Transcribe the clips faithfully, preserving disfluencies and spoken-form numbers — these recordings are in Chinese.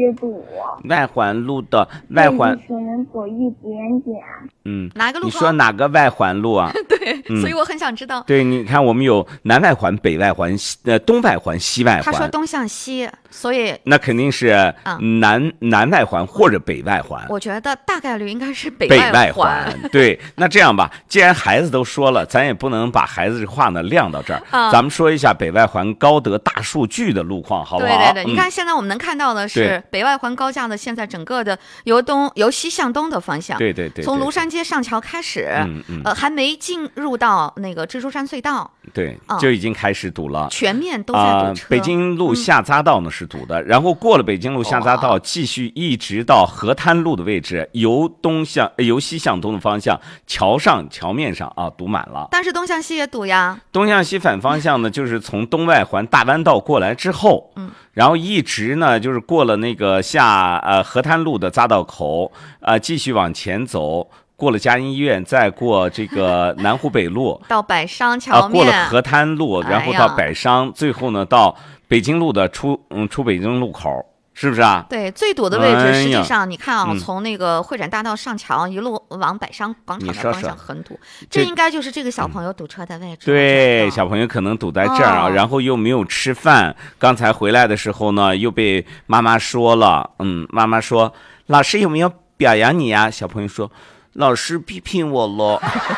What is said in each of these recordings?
直堵。 外环路的外环只能走一点点。 嗯， 哪个路？ 你说哪个外环路啊？ 对、 嗯， 所以我很想知道。 对，你看我们有南外环、北外环、西呃东外环、西外环。 他说东向西，所以那肯定是南、嗯、南外环或者北外环。 我觉得大概率应该是北北外环。对，那这样吧，既然孩子都说了，咱也不能把孩子这话呢晾到这儿、嗯，咱们说一下北外环高德大数据的路况，好不好？ 对对对，嗯、你看现在我们能看到的是北外环高架的现在整个的由东由西向东的方向， 对对 对, 对， 从庐山街上桥开始， 嗯嗯， 呃，还没进入到那个蜘蛛山隧道， 对、 嗯， 就已经开始堵了， 全面都在堵车。 呃、北京路下匝道呢、嗯、是堵的，然后过了北京路下匝道，继续一直到河滩路的位置，由东向由西向东的方向，桥上桥面上啊堵满了。 但是东向西也堵呀。 东向西反方向呢，就是从东外环大弯道过来之后， 嗯， 然后一直呢就是过了那个下呃河滩路的匝道口，呃继续往前走。过了嘉荫医院，再过这个南湖北路到百商桥面、 啊，过了河滩路，然后到百商，哎、最后呢到北京路的出嗯出北京路口，是不是啊？ 对，最堵的位置， 哎、 实际上你看啊， 嗯、 从那个会展大道上桥一路往百商广场的方向很堵， 这应该就是这个小朋友堵车的位置。 对，小朋友可能堵在这儿啊、哦，然后又没有吃饭，刚才回来的时候呢，又被妈妈说了，嗯，妈妈说老师有没有表扬你呀？小朋友说。老师批评我了。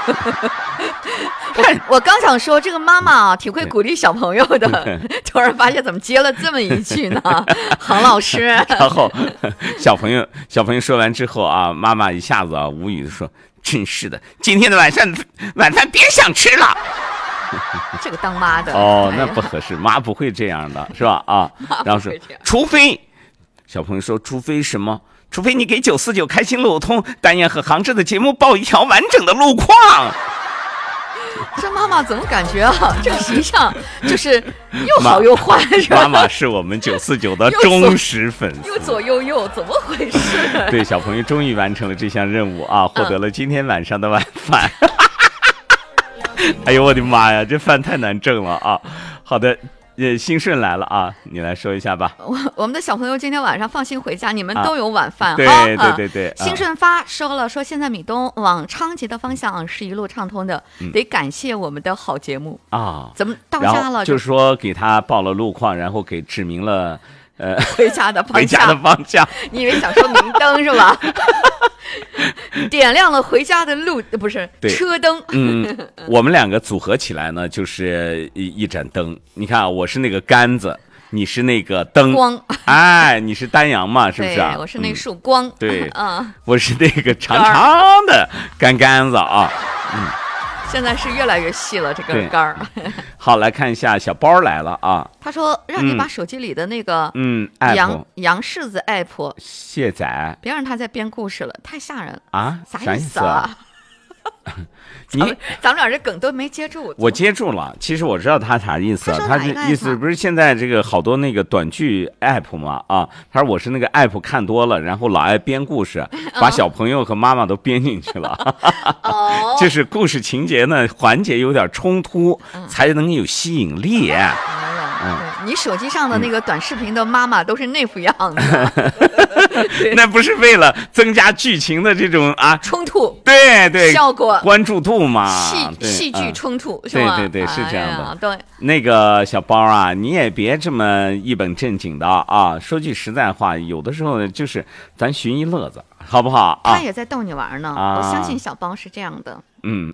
我, 我刚想说这个妈妈啊，挺会鼓励小朋友的，突然发现怎么接了这么一句呢？杭老师。 然后小朋友小朋友说完之后啊，妈妈一下子啊无语的说：“真是的，今天的晚上晚饭别想吃了。” 这个当妈的哦，那不合适，妈不会这样的，是吧？啊，然后说，除非小朋友说，除非什么？除非你给九四九开心路通单燕和杭州的节目报一条完整的路况。 这妈妈怎么感觉啊？这个形象就是又好又坏，是吧？ 妈妈是我们九四九的忠实粉丝， 又左又右，怎么回事？ 对，小朋友终于完成了这项任务啊，获得了今天晚上的晚饭。嗯、哎呦我的妈呀，这饭太难挣了啊！好的。呃，兴顺来了啊，你来说一下吧。 我我们的小朋友今天晚上放心回家，你们都有晚饭哈、啊。对对对对。 兴顺发说了，说现在米东往昌吉的方向是一路畅通的，嗯、得感谢我们的好节目啊。 怎么到家了？ 就是说给他报了路况，然后给指明了呃回家的方向。 回家的方向。 你以为想说明灯是吧？点亮了回家的路，不是车灯。 嗯，我们两个组合起来呢，就是一一盏灯。你看啊，我是那个杆子，你是那个灯光。 哎，你是丹阳嘛，是不是啊？ 对，我是那束光。 嗯、对， 嗯， 我是那个长长的杆杆子啊。嗯。 现在是越来越细了，这根杆儿。 好，来看一下小包来了啊。 他说让你把手机里的那个嗯杨杨柿子 app 卸载， 别让他再编故事了，太吓人啊！ 啥意思啊？你咱们咱们俩这梗都没接住。 我接住了，其实我知道他啥意思。他这意思不是现在这个好多那个短剧 app 嘛啊？他说我是那个 app 看多了，然后老爱编故事，把小朋友和妈妈都编进去了。 哦， 就是故事情节呢环节有点冲突， 嗯、 才能有吸引力。 嗯，你手机上的那个短视频的妈妈都是那副样子。 那不是为了增加剧情的这种啊冲突， 对对， 效果关注度嘛， 戏戏剧冲突、嗯、是吧？ 对对对，是这样的。 哎、对， 那个小包啊，你也别这么一本正经的啊。说句实在话，有的时候就是咱寻一乐子，好不好啊？ 他也在逗你玩呢，啊、我相信小包是这样的。 嗯，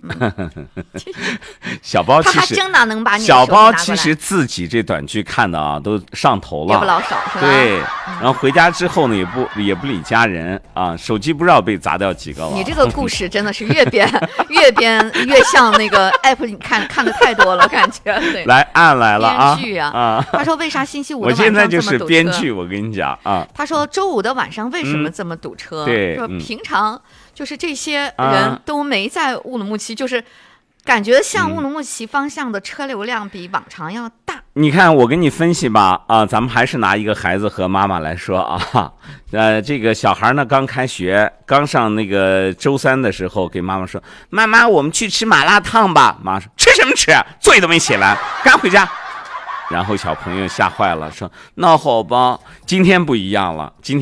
小包其实他还真哪能把你小包其实自己这短剧看的啊，都上头了， 也不老少，是吧？ 对，然后回家之后呢，也不也不理家人啊，手机不知道被砸掉几个了。 你这个故事真的是越编越编越像那个 app， 你看看的太多了，感觉。对， 来按来了啊！ 编剧啊啊！ 他说为啥星期五的晚上这么堵车？ 我现在就是编剧，我跟你讲啊。 他说周五的晚上为什么这么堵车？ 嗯、对， 说平常。就是这些人都没在乌鲁木齐，啊、就是感觉像乌鲁木齐方向的车流量比往常要大。嗯、 你看，我给你分析吧，啊，咱们还是拿一个孩子和妈妈来说啊，呃，这个小孩呢刚开学，刚上那个周三的时候，给妈妈说：“妈妈，我们去吃麻辣烫吧。”妈妈说：“吃什么吃？作业都没写完，赶回家。”然后小朋友吓坏了，说：“那好吧，今天不一样了，今天。”